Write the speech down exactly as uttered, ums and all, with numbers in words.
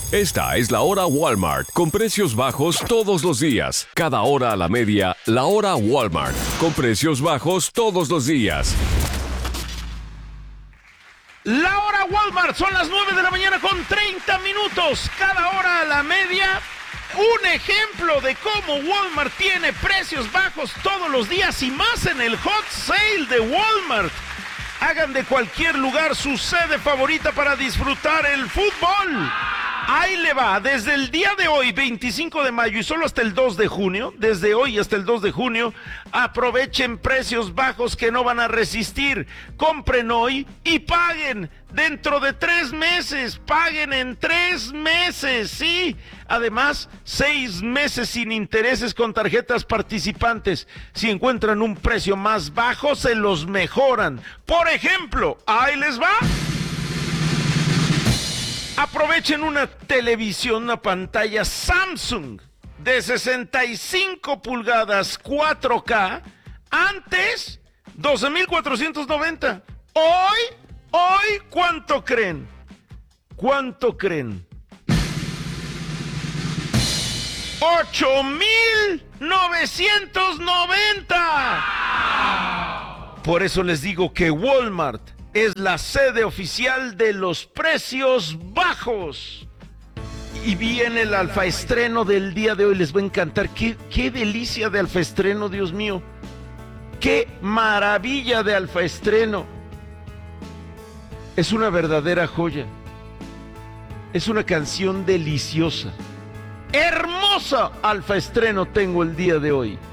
Esta es la hora Walmart, con precios bajos todos los días. Cada hora a la media, la hora Walmart, con precios bajos todos los días. La hora Walmart, son las nueve de la mañana con treinta minutos. Cada hora a la media, un ejemplo de cómo Walmart tiene precios bajos todos los días y más en el Hot Sale de Walmart. Hagan de cualquier lugar su sede favorita para disfrutar el fútbol. Ahí le va, desde el día de hoy, veinticinco de mayo y solo hasta el dos de junio, desde hoy hasta el dos de junio, aprovechen precios bajos que no van a resistir. Compren hoy y paguen dentro de tres meses, paguen en tres meses, ¿sí? Además, seis meses sin intereses con tarjetas participantes. Si encuentran un precio más bajo, se los mejoran. Por ejemplo, ahí les va. Aprovechen una televisión, una pantalla Samsung de sesenta y cinco pulgadas cuatro K, antes doce mil cuatrocientos noventa. Hoy, hoy, ¿cuánto creen? ¿Cuánto creen? ocho mil novecientos noventa. Por eso les digo que Walmart es la sede oficial de los precios bajos. Y viene el alfaestreno del día de hoy, les va a encantar. Qué, qué delicia de alfaestreno, Dios mío. Qué maravilla de alfaestreno. Es una verdadera joya. Es una canción deliciosa. Hermosa alfaestreno tengo el día de hoy.